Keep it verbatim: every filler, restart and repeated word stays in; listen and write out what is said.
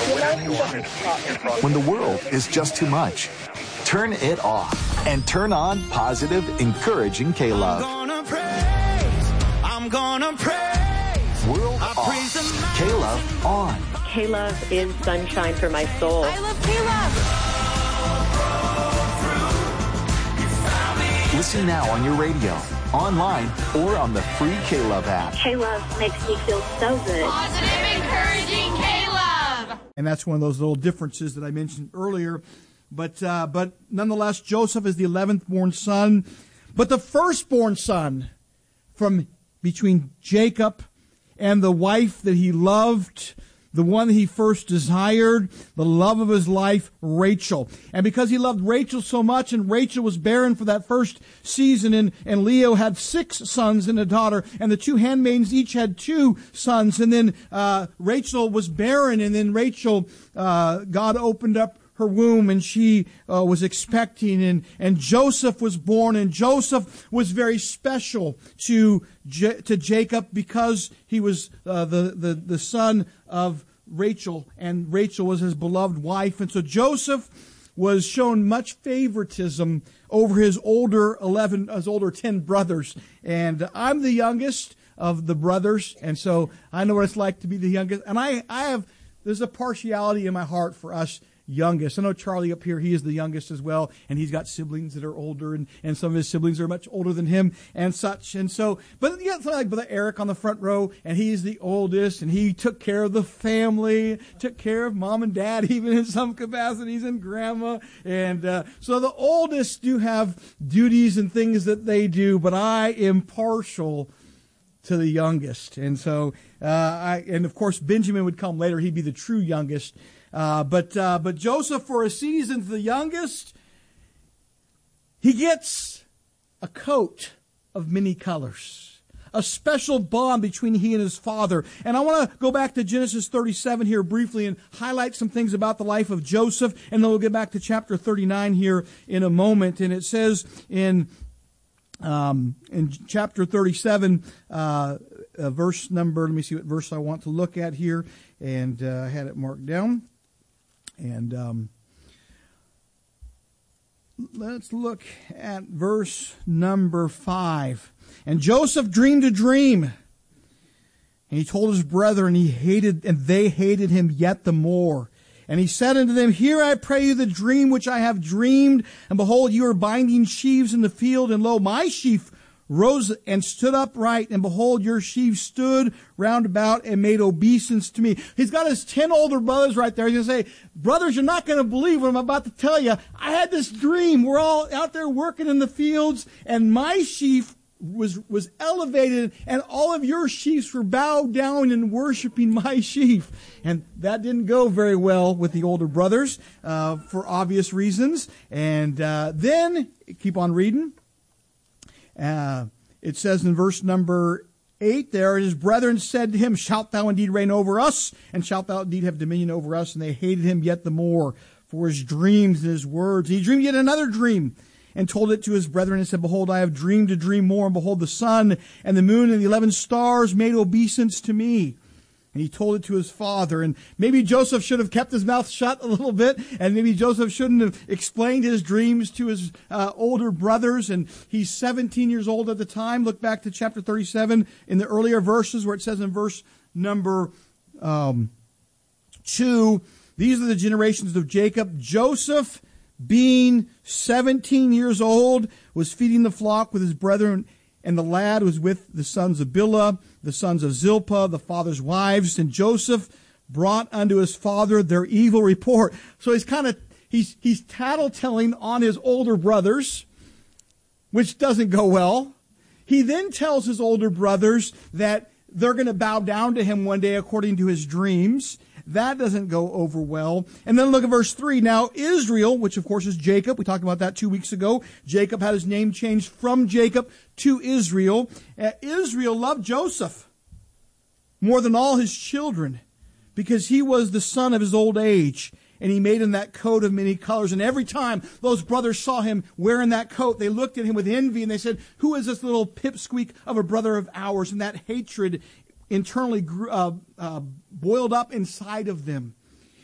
When the world is just too much, turn it off and turn on positive, encouraging K-Love. I'm gonna praise, I'm gonna praise. World I off, praise K-Love on. K-Love is sunshine for my soul. I love K-Love. Listen now on your radio, online, or on the free K-Love app. K-Love makes me feel so good. Positive, encouraging K-Love. And that's one of those little differences that I mentioned earlier. But uh, but nonetheless, Joseph is the eleventh born son. But the firstborn son from between Jacob and the wife that he loved, the one he first desired, the love of his life, Rachel. And because he loved Rachel so much, and Rachel was barren for that first season, and, and Leo had six sons and a daughter, and the two handmaidens each had two sons, and then uh, Rachel was barren, and then Rachel, uh, God opened up her womb, and she uh, was expecting, and, and Joseph was born, and Joseph was very special to J- to Jacob because he was uh, the, the, the son of Rachel, and Rachel was his beloved wife, and so Joseph was shown much favoritism over his older eleven, his older ten brothers, and I'm the youngest of the brothers, and so I know what it's like to be the youngest, and I, I have, there's a partiality in my heart for us youngest. I know Charlie up here, he is the youngest as well, and he's got siblings that are older, and, and some of his siblings are much older than him and such. And so, but yeah, something like Brother Eric on the front row, and he's the oldest, and he took care of the family, took care of mom and dad, even in some capacities, and grandma. And uh, so the oldest do have duties and things that they do, but I am partial to the youngest. And so, uh, I, and of course, Benjamin would come later. He'd be the true youngest. Uh, but uh, but Joseph, for a season, the youngest, he gets a coat of many colors, a special bond between he and his father. And I want to go back to Genesis thirty-seven here briefly and highlight some things about the life of Joseph, and then we'll get back to chapter thirty-nine here in a moment. And it says in um, in chapter thirty-seven, uh, uh, verse number, let me see what verse I want to look at here, and uh, I had it marked down. And um, let's look at verse number five. And Joseph dreamed a dream, and he told his brethren, he hated, and they hated him yet the more. And he said unto them, Hear, I pray you, the dream which I have dreamed. And behold, you are binding sheaves in the field, and lo, my sheaf rose and stood upright, and behold, your sheaves stood round about and made obeisance to me. He's got his ten older brothers right there. He's going to say, brothers, you're not going to believe what I'm about to tell you. I had this dream. We're all out there working in the fields, and my sheaf was was elevated, and all of your sheaves were bowed down and worshiping my sheaf. And that didn't go very well with the older brothers uh, for obvious reasons. And uh, then, keep on reading. Uh, it says in verse number eight there, his brethren said to him, Shalt thou indeed reign over us? And shalt thou indeed have dominion over us? And they hated him yet the more for his dreams and his words. And he dreamed yet another dream, and told it to his brethren, and said, Behold, I have dreamed a dream more, and behold, the sun and the moon and the eleven stars made obeisance to me. And he told it to his father. And maybe Joseph should have kept his mouth shut a little bit, and maybe Joseph shouldn't have explained his dreams to his uh, older brothers. And he's seventeen years old at the time. Look back to chapter thirty-seven in the earlier verses, where it says in verse number um, two, These are the generations of Jacob. Joseph, being seventeen years old, was feeding the flock with his brethren, and the lad was with the sons of Bilhah, the sons of Zilpah, the father's wives. And Joseph brought unto his father their evil report. So he's kind of, he's, he's tattletelling on his older brothers, which doesn't go well. He then tells his older brothers that they're going to bow down to him one day according to his dreams. That doesn't go over well. And then look at verse three. Now Israel, which of course is Jacob, we talked about that two weeks ago. Jacob had his name changed from Jacob to Israel. Uh, Israel loved Joseph more than all his children because he was the son of his old age. And he made him that coat of many colors. And every time those brothers saw him wearing that coat, they looked at him with envy and they said, Who is this little pipsqueak of a brother of ours? And that hatred internally uh, uh, boiled up inside of them.